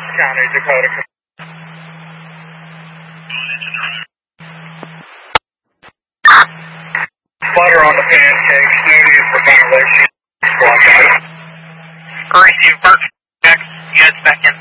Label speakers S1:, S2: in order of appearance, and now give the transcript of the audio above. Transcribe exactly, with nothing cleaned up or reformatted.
S1: County, Dakota. Flutter on the pancakes, duty for violation. Receive Burke, check, units back in.